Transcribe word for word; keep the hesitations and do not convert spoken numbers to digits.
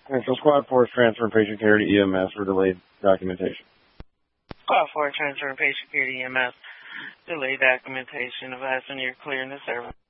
All right, so Squad four is transferring patient care to E M S for delayed documentation. Squad four, transferring patient care to E M S. Delayed documentation. Advise when you're clearing the service.